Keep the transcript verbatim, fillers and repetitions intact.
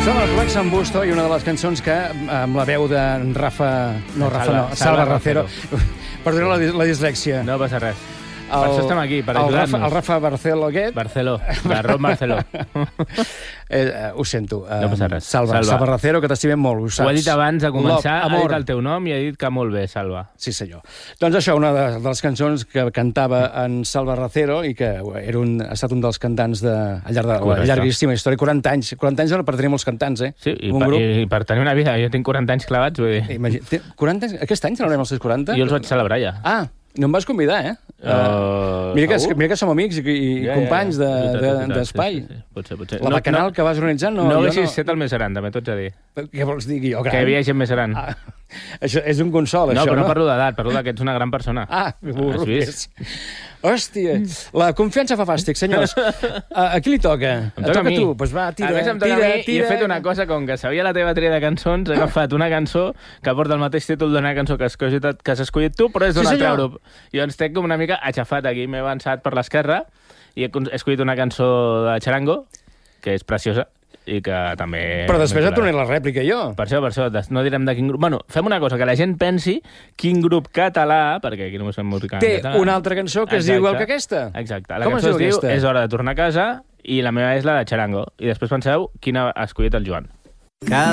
Són els Rex en Busto i una de les cançons que, amb la veu d'en Rafa... No, Rafa no, Salva Racero. Perdona la, la dislèxia. No passa res. El, per això estem aquí, per ajudar-nos. El Rafa Barceló aquest... Barceló, de Ron Barceló. eh, eh, ho sento. Eh, no passa res. Salva, Salva. Salva Racero, que t'estimem molt, ho saps. Ho he dit abans de començar, Love, ha dit el teu nom i ha dit que molt bé, Salva. Sí, senyor. Doncs això, una de, de les cançons que cantava en Salva Racero i que era un, ha estat un dels cantants de, al llarg de Correcte. la llarguíssima història. quaranta anys. quaranta anys per tenir molts cantants, eh? Sí, i, un per, grup. i per tenir una vida. Jo tinc quaranta anys clavats, vull dir. Imagina, quaranta anys? Aquest any celebrem els seus quaranta? Jo els vaig celebrar ja. Ah, no em vas convidar, eh? Uh, mira, que, mira que som amics i, i ja, companys ja, ja. d'espai. De, de, sí, sí, sí. Potser, potser. La bacanal no, no, que vas organitzant... No, no haguessis no... set el més gran, també t'ho haig de dir. Què vols dir, jo, gran? Que hi havia gent més gran. Ah, això és un consol, no, això, però no? No parlo d'edat, parlo que ets una gran persona. Ah, burro que és. Hòstia, la confiança fa fàstic, senyors. A, a qui li toca? Em toca a mi. Tu. Pues va, tira, a més, em toca tira, a mi tira. I he fet una cosa, com que sabia la teva tria de cançons, he agafat una cançó que porta el mateix títol d'una cançó que has escollit tu, però és d'un sí, altre grup. Jo ens tenc com una mica aixafat aquí, m'he avançat per l'esquerra i he escollit una cançó de Charango, que és preciosa, i que també... Però després et tornaré la rèplica, jo. Per això, per això, no direm de quin grup... Bueno, fem una cosa, que la gent pensi quin grup català, perquè aquí només fem música en català... Té una altra cançó que Exacte. es diu igual que aquesta. Exacte. La Com cançó es, es diu aquesta? És hora de tornar a casa i la meva és la de Charango. I després penseu quina ha escollit el Joan. Cada